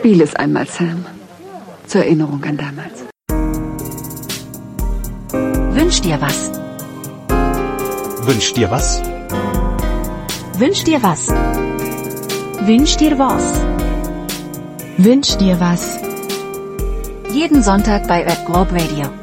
Spiel es einmal, Sam. Zur Erinnerung an damals. Wünsch dir was. Wünsch dir was? Wünsch dir was. Wünsch dir was. Wünsch dir was. Jeden Sonntag bei @globe Radio.